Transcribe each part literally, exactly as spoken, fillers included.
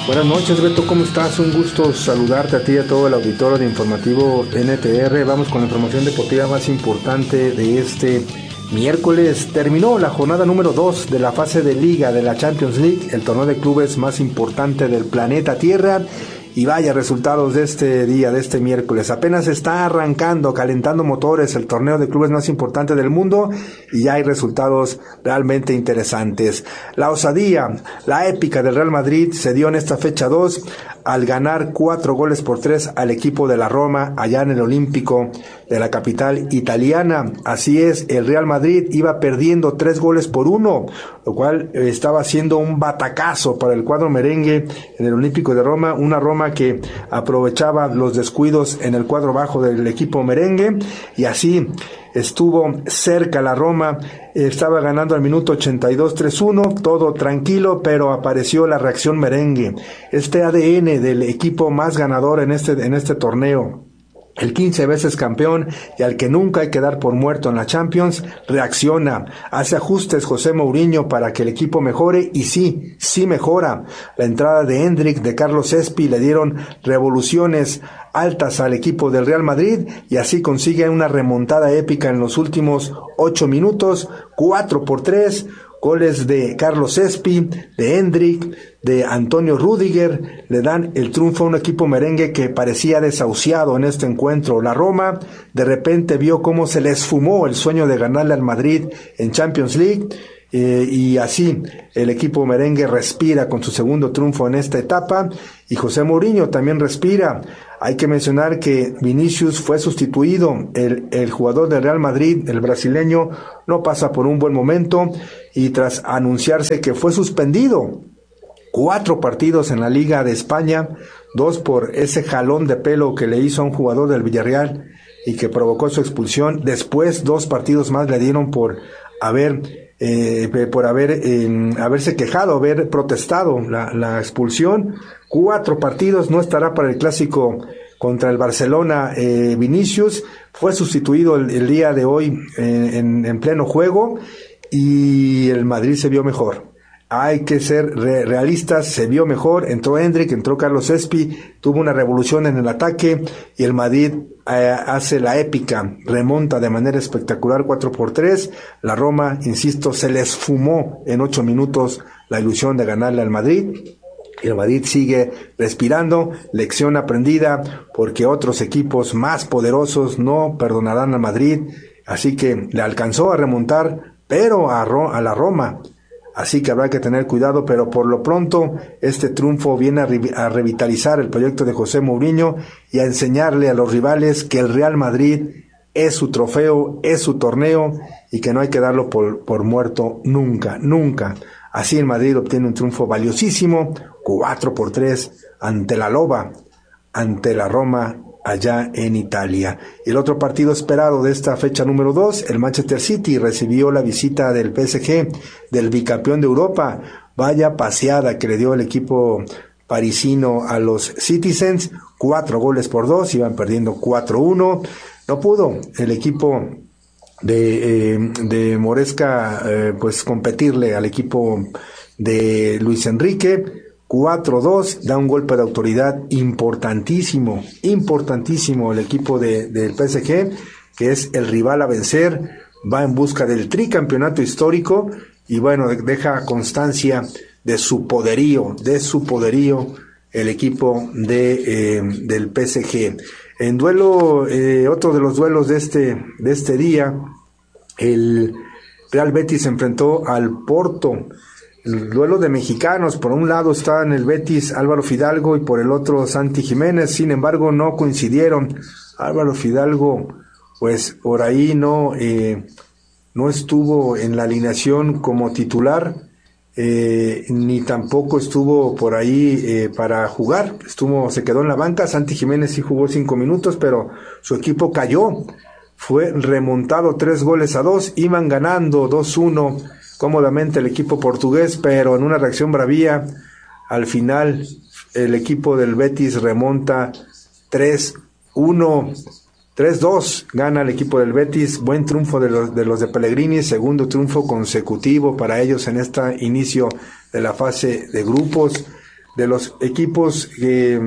Buenas noches, Beto, ¿cómo estás? Un gusto saludarte a ti y a todo el auditorio de Informativo N T R. Vamos con la información deportiva más importante de este miércoles. Terminó la jornada número dos de la fase de liga de la Champions League, el torneo de clubes más importante del planeta Tierra. Y vaya resultados de este día, de este miércoles. Apenas está arrancando, calentando motores el torneo de clubes más importante del mundo y ya hay resultados realmente interesantes. La osadía, la épica del Real Madrid se dio en esta fecha dos al ganar cuatro goles por tres al equipo de la Roma allá en el Olímpico de la capital italiana. Así es, el Real Madrid iba perdiendo tres goles por uno, lo cual estaba siendo un batacazo para el cuadro merengue en el Olímpico de Roma, una Roma que aprovechaba los descuidos en el cuadro bajo del equipo merengue y así estuvo cerca la Roma. Estaba ganando al minuto ochenta y dos tres uno, todo tranquilo, pero apareció la reacción merengue, este A D N del equipo más ganador en este, en este torneo. El quince veces campeón y al que nunca hay que dar por muerto en la Champions, reacciona, hace ajustes José Mourinho para que el equipo mejore y sí, sí mejora. La entrada de Endrick, de Carlos Espi le dieron revoluciones altas al equipo del Real Madrid y así consigue una remontada épica en los últimos ocho minutos, cuatro por tres. Goles de Carlos Espi, de Endrick, de Antonio Rüdiger, le dan el triunfo a un equipo merengue que parecía desahuciado en este encuentro. La Roma de repente vio cómo se le esfumó el sueño de ganarle al Madrid en Champions League, eh, y así el equipo merengue respira con su segundo triunfo en esta etapa y José Mourinho también respira. Hay que mencionar que Vinicius fue sustituido, el, el jugador del Real Madrid, el brasileño, no pasa por un buen momento y tras anunciarse que fue suspendido cuatro partidos en la Liga de España, dos por ese jalón de pelo que le hizo a un jugador del Villarreal y que provocó su expulsión, después dos partidos más le dieron por haber Eh, por haber eh, haberse quejado, haber protestado la, la expulsión. Cuatro partidos, no estará para el clásico contra el Barcelona. eh, Vinicius fue sustituido el, el día de hoy eh, en, en pleno juego y el Madrid se vio mejor. Hay que ser re- realistas, se vio mejor, entró Endrick, entró Carlos Espi, tuvo una revolución en el ataque y el Madrid eh, hace la épica, remonta de manera espectacular cuatro por tres, la Roma, insisto, se les fumó en ocho minutos la ilusión de ganarle al Madrid y el Madrid sigue respirando, lección aprendida porque otros equipos más poderosos no perdonarán al Madrid, así que le alcanzó a remontar, pero a, Ro- a la Roma. Así que habrá que tener cuidado, pero por lo pronto este triunfo viene a, re- a revitalizar el proyecto de José Mourinho y a enseñarle a los rivales que el Real Madrid es su trofeo, es su torneo y que no hay que darlo por, por muerto nunca, nunca. Así el Madrid obtiene un triunfo valiosísimo, cuatro por tres ante la Loba, ante la Roma allá en Italia. El otro partido esperado de esta fecha número dos, el Manchester City recibió la visita del P S G, del bicampeón de Europa. Vaya paseada que le dio el equipo parisino a los Citizens, cuatro goles por dos, iban perdiendo cuatro uno. No pudo el equipo de, eh, de Moresca eh, pues competirle al equipo de Luis Enrique. cuatro dos, da un golpe de autoridad importantísimo, importantísimo el equipo de, del P S G, que es el rival a vencer, va en busca del tricampeonato histórico y bueno, deja constancia de su poderío, de su poderío el equipo de eh, del P S G. En duelo, eh, otro de los duelos de este, de este día, el Real Betis se enfrentó al Porto. El duelo de mexicanos, por un lado está en el Betis Álvaro Fidalgo y por el otro Santi Jiménez, sin embargo no coincidieron. Álvaro Fidalgo pues por ahí no, eh, no estuvo en la alineación como titular, eh, ni tampoco estuvo por ahí eh, para jugar, estuvo, se quedó en la banca. Santi Jiménez sí jugó cinco minutos, pero su equipo cayó, fue remontado tres goles a dos, iban ganando dos uno cómodamente el equipo portugués, pero en una reacción bravía, al final el equipo del Betis remonta tres uno, tres dos, gana el equipo del Betis, buen triunfo de los de, los de Pellegrini, segundo triunfo consecutivo para ellos en este inicio de la fase de grupos. de los equipos eh,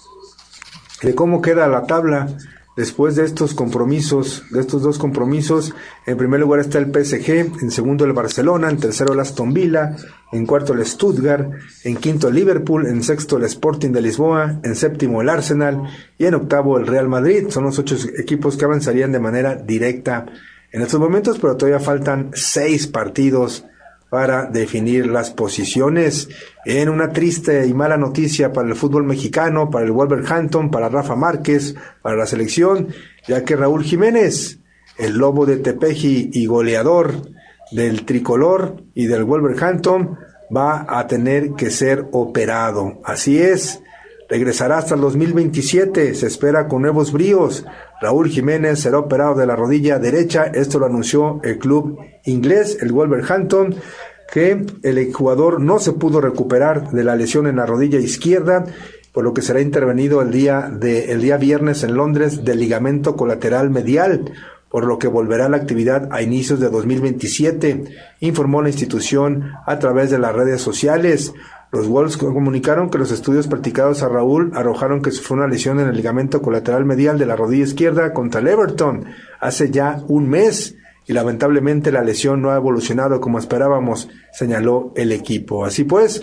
de cómo queda la tabla después de estos compromisos, de estos dos compromisos. En primer lugar está el P S G, en segundo el Barcelona, en tercero el Aston Villa, en cuarto el Stuttgart, en quinto el Liverpool, en sexto el Sporting de Lisboa, en séptimo el Arsenal y en octavo el Real Madrid. Son los ocho equipos que avanzarían de manera directa en estos momentos, pero todavía faltan seis partidos para definir las posiciones. En una triste y mala noticia para el fútbol mexicano, para el Wolverhampton, para Rafa Márquez, para la selección, ya que Raúl Jiménez, el lobo de Tepeji y goleador del tricolor y del Wolverhampton, va a tener que ser operado. Así es, regresará hasta el dos mil veintisiete, se espera con nuevos bríos. Raúl Jiménez será operado de la rodilla derecha, esto lo anunció el club inglés, el Wolverhampton, que el jugador no se pudo recuperar de la lesión en la rodilla izquierda, por lo que será intervenido el día de el día viernes en Londres del ligamento colateral medial, por lo que volverá a la actividad a inicios de dos mil veintisiete, informó la institución a través de las redes sociales. Los Wolves comunicaron que los estudios practicados a Raúl arrojaron que sufrió una lesión en el ligamento colateral medial de la rodilla izquierda contra el Everton hace ya un mes y lamentablemente la lesión no ha evolucionado como esperábamos, señaló el equipo. Así pues,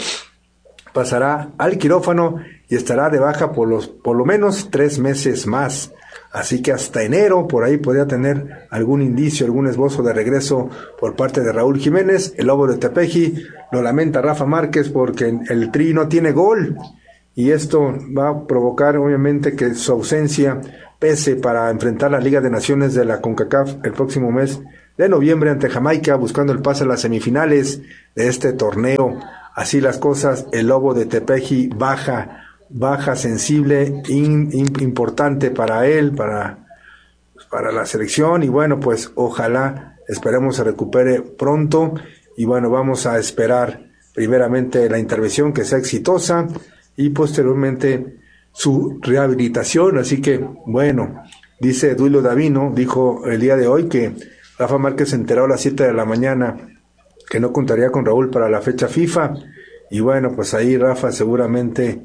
pasará al quirófano y estará de baja por los por lo menos tres meses más. Así que hasta enero por ahí podría tener algún indicio, algún esbozo de regreso por parte de Raúl Jiménez. El lobo de Tepeji lo lamenta Rafa Márquez porque el Tri no tiene gol y esto va a provocar obviamente que su ausencia pese para enfrentar la Liga de Naciones de la CONCACAF el próximo mes de noviembre ante Jamaica, buscando el pase a las semifinales de este torneo. Así las cosas, el lobo de Tepeji baja baja sensible, in, in, importante para él, para, para la selección, y bueno, pues ojalá, esperemos se recupere pronto, y bueno, vamos a esperar primeramente la intervención que sea exitosa, y posteriormente su rehabilitación. Así que, bueno, dice Duilio Davino, dijo el día de hoy que Rafa Márquez se enteró a las siete de la mañana que no contaría con Raúl para la fecha FIFA, y bueno, pues ahí Rafa seguramente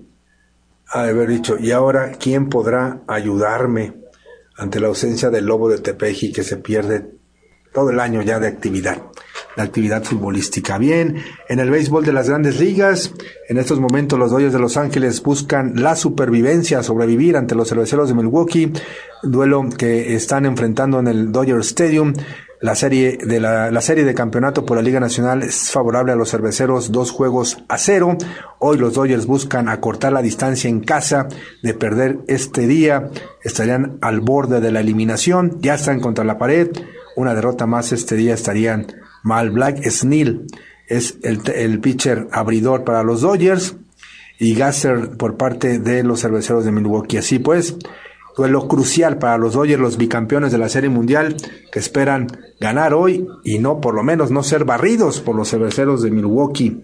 ha de haber dicho, ¿y ahora quién podrá ayudarme ante la ausencia del lobo de Tepeji que se pierde todo el año ya de actividad, la actividad futbolística? Bien, en el béisbol de las Grandes Ligas, en estos momentos los Dodgers de Los Ángeles buscan la supervivencia, sobrevivir ante los Cerveceros de Milwaukee, duelo que están enfrentando en el Dodger Stadium. La serie de la, la serie de campeonato por la Liga Nacional es favorable a los cerveceros, dos juegos a cero. Hoy los Dodgers buscan acortar la distancia en casa. De perder este día, estarían al borde de la eliminación. Ya están contra la pared. Una derrota más este día estarían mal. Blake Snell es el, el pitcher abridor para los Dodgers y Gasser por parte de los Cerveceros de Milwaukee. Así pues, duelo crucial para los Dodgers, los bicampeones de la Serie Mundial, que esperan ganar hoy y no, por lo menos, no ser barridos por los Cerveceros de Milwaukee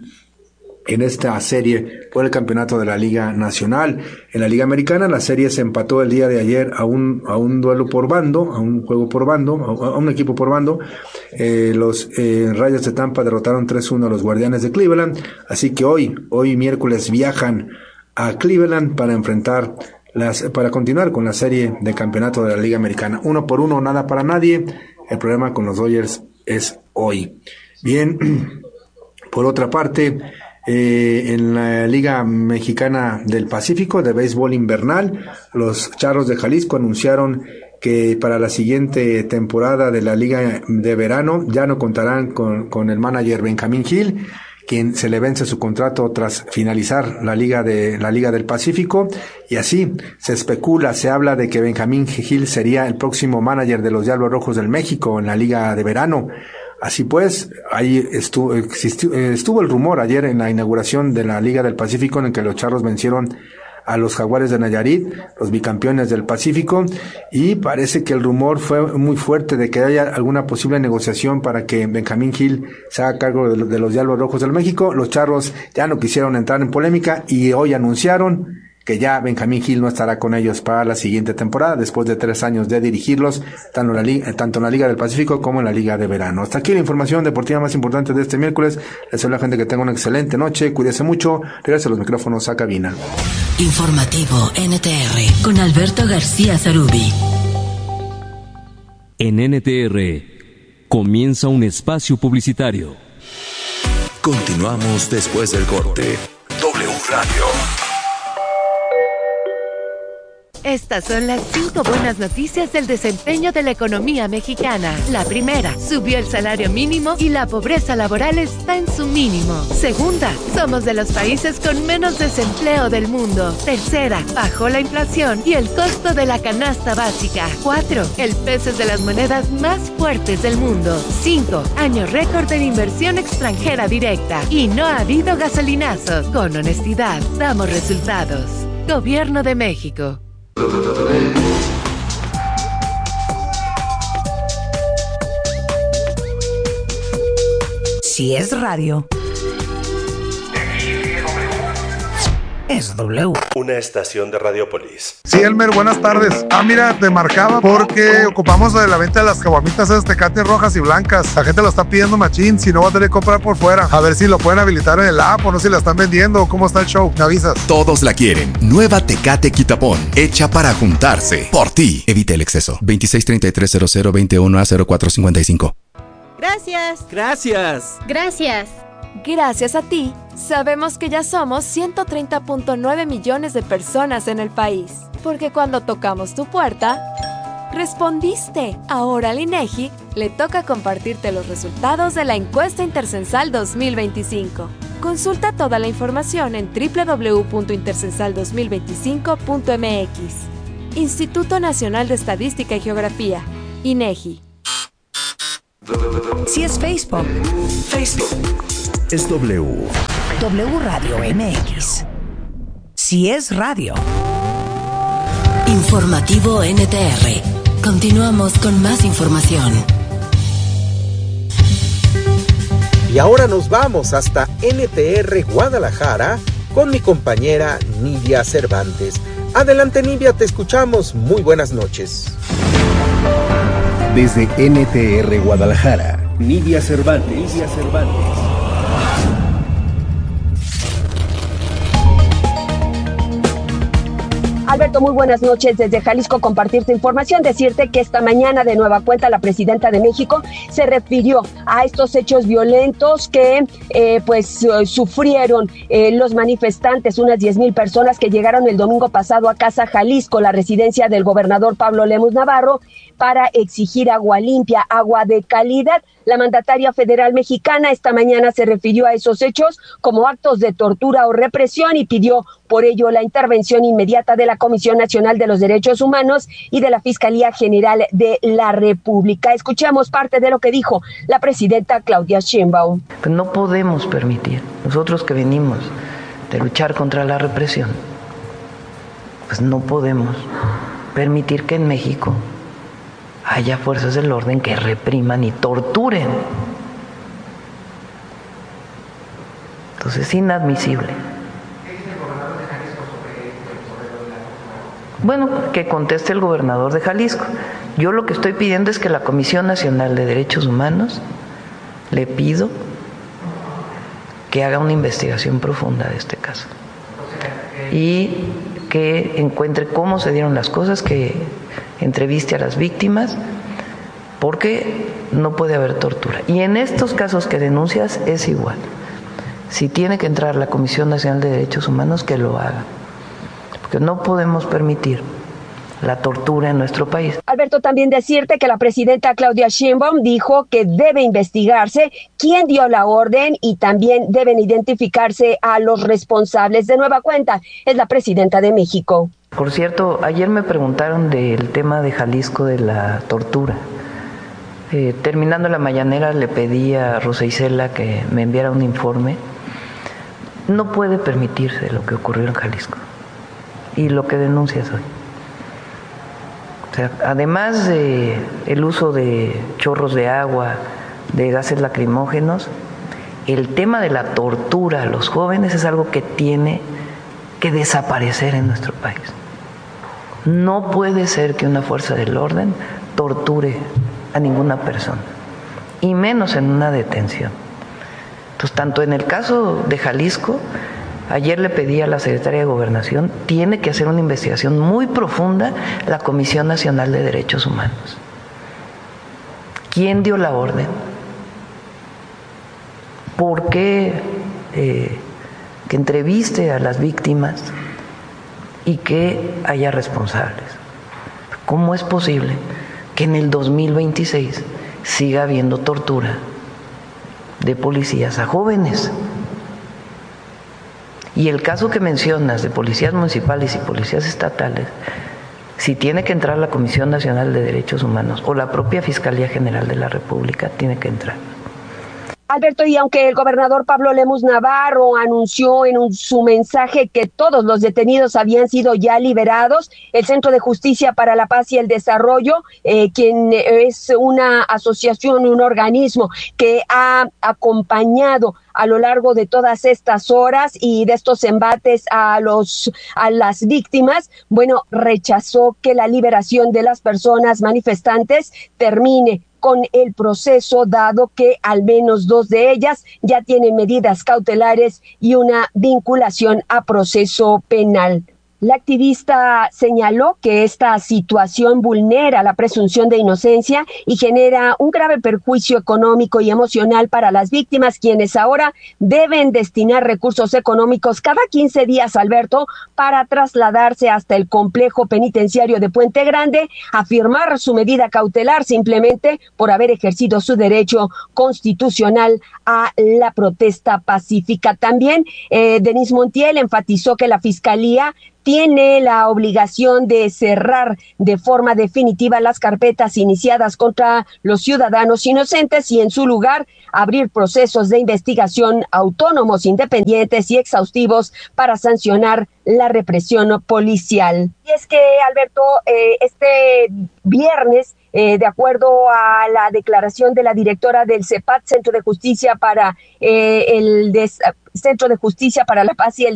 en esta serie por el campeonato de la Liga Nacional. En la Liga Americana, la serie se empató el día de ayer a un a un duelo por bando, a un juego por bando, a, a un equipo por bando. Eh, los eh, Rayos de Tampa derrotaron tres uno a los Guardianes de Cleveland, así que hoy, hoy miércoles viajan a Cleveland para enfrentar Las, para continuar con la serie de campeonato de la Liga Americana. Uno por uno, nada para nadie. El problema con los Dodgers es hoy. Bien, por otra parte, eh, en la Liga Mexicana del Pacífico de béisbol invernal, los Charros de Jalisco anunciaron que para la siguiente temporada de la Liga de Verano ya no contarán con, con el manager Benjamín Gil, quien se le vence su contrato tras finalizar la Liga de la Liga del Pacífico, y así se especula, se habla de que Benjamín Gil sería el próximo manager de los Diablos Rojos del México en la Liga de Verano. Así pues, ahí estuvo, existió, estuvo el rumor ayer en la inauguración de la Liga del Pacífico en el que los Charros vencieron a los Jaguares de Nayarit, los bicampeones del Pacífico, y parece que el rumor fue muy fuerte de que haya alguna posible negociación para que Benjamín Gil se haga cargo de los Diablos Rojos del México. Los Charros ya no quisieron entrar en polémica y hoy anunciaron que ya Benjamín Gil no estará con ellos para la siguiente temporada, después de tres años de dirigirlos, tanto en la Liga, tanto en la Liga del Pacífico como en la Liga de Verano. Hasta aquí la información deportiva más importante de este miércoles. Les deseo a la gente que tenga una excelente noche, cuídese mucho, regrese los micrófonos a cabina. Informativo N T R con Alberto García Zarubi. En N T R comienza un espacio publicitario. Continuamos después del corte. W Radio. Estas son las cinco buenas noticias del desempeño de la economía mexicana. La primera, subió el salario mínimo y la pobreza laboral está en su mínimo. Segunda, somos de los países con menos desempleo del mundo. Tercera, bajó la inflación y el costo de la canasta básica. Cuatro, el peso es de las monedas más fuertes del mundo. Cinco, año récord en inversión extranjera directa. Y no ha habido gasolinazos. Con honestidad, damos resultados. Gobierno de México. Si es radio, es W. Una estación de Radiopolis. Sí, Elmer, buenas tardes. Ah, mira, te marcaba porque ocupamos de la venta de las caguamitas esas Tecate rojas y blancas. La gente lo está pidiendo machín, si no va a tener que comprar por fuera. A ver si lo pueden habilitar en el app o no, si la están vendiendo. ¿Cómo está el show? ¿Me avisas? Todos la quieren. Nueva Tecate Quitapón, hecha para juntarse. Por ti. Evita el exceso. veintiséis treinta y tres cero cero veintiuno a cero cuatro cincuenta y cinco. Gracias. Gracias. Gracias. Gracias a ti, sabemos que ya somos ciento treinta punto nueve millones de personas en el país. Porque cuando tocamos tu puerta, respondiste. Ahora al INEGI le toca compartirte los resultados de la encuesta intercensal dos mil veinticinco. Consulta toda la información en doble u doble u doble u punto intercensal dos mil veinticinco punto m x. Instituto Nacional de Estadística y Geografía, INEGI. Si es Facebook, Facebook es W. W Radio M X. Si es radio. Informativo N T R. Continuamos con más información. Y ahora nos vamos hasta N T R Guadalajara con mi compañera Nidia Cervantes. Adelante, Nidia, te escuchamos. Muy buenas noches. Desde N T R Guadalajara, Nidia Cervantes. Nidia Cervantes. Alberto, muy buenas noches. Desde Jalisco compartirte información, decirte que esta mañana de nueva cuenta la presidenta de México se refirió a estos hechos violentos que eh, pues uh, sufrieron eh, los manifestantes, unas diez mil personas que llegaron el domingo pasado a Casa Jalisco, la residencia del gobernador Pablo Lemus Navarro, para exigir agua limpia, agua de calidad. La mandataria federal mexicana esta mañana se refirió a esos hechos como actos de tortura o represión y pidió por ello la intervención inmediata de la Comisión Nacional de los Derechos Humanos y de la Fiscalía General de la República. Escuchemos parte de lo que dijo la presidenta Claudia Sheinbaum. Pues no podemos permitir, nosotros que venimos de luchar contra la represión, pues no podemos permitir que en México haya fuerzas del orden que repriman y torturen. Entonces es inadmisible. Bueno, que conteste el gobernador de Jalisco. Yo lo que estoy pidiendo es que la Comisión Nacional de Derechos Humanos, le pido que haga una investigación profunda de este caso y que encuentre cómo se dieron las cosas, que entreviste a las víctimas, porque no puede haber tortura. Y en estos casos que denuncias es igual. Si tiene que entrar la Comisión Nacional de Derechos Humanos, que lo haga. Porque no podemos permitir la tortura en nuestro país. Alberto, también decirte que la presidenta Claudia Sheinbaum dijo que debe investigarse quién dio la orden y también deben identificarse a los responsables. De nueva cuenta, es la presidenta de México. Por cierto, ayer me preguntaron del tema de Jalisco, de la tortura. Eh, terminando la mañanera le pedí a Rosa Isela que me enviara un informe. No puede permitirse lo que ocurrió en Jalisco y lo que denuncias hoy. O sea, además de el uso de chorros de agua, de gases lacrimógenos, el tema de la tortura a los jóvenes es algo que tiene que desaparecer en nuestro país. No puede ser que una fuerza del orden torture a ninguna persona, y menos en una detención. Entonces, tanto en el caso de Jalisco, ayer le pedí a la secretaria de Gobernación, tiene que hacer una investigación muy profunda la Comisión Nacional de Derechos Humanos. ¿Quién dio la orden? ¿Por qué eh, que entreviste a las víctimas y que haya responsables? ¿Cómo es posible que en el dos mil veintiséis siga habiendo tortura de policías a jóvenes? Y el caso que mencionas de policías municipales y policías estatales, si tiene que entrar la Comisión Nacional de Derechos Humanos o la propia Fiscalía General de la República, tiene que entrar. Alberto, y aunque el gobernador Pablo Lemus Navarro anunció en un, su mensaje que todos los detenidos habían sido ya liberados, el Centro de Justicia para la Paz y el Desarrollo, eh, quien es una asociación, un organismo que ha acompañado a lo largo de todas estas horas y de estos embates a los a las víctimas, bueno, rechazó que la liberación de las personas manifestantes termine con el proceso, dado que al menos dos de ellas ya tienen medidas cautelares y una vinculación a proceso penal. La activista señaló que esta situación vulnera la presunción de inocencia y genera un grave perjuicio económico y emocional para las víctimas, quienes ahora deben destinar recursos económicos cada quince días, Alberto, para trasladarse hasta el complejo penitenciario de Puente Grande a firmar su medida cautelar simplemente por haber ejercido su derecho constitucional a la protesta pacífica. También eh, Denise Montiel enfatizó que la Fiscalía tiene la obligación de cerrar de forma definitiva las carpetas iniciadas contra los ciudadanos inocentes y en su lugar abrir procesos de investigación autónomos, independientes y exhaustivos para sancionar la represión policial. Y es que, Alberto, eh, este viernes, Eh, de acuerdo a la declaración de la directora del CEPAT, Centro de Justicia para eh, el Des- Centro de Justicia para la Paz y el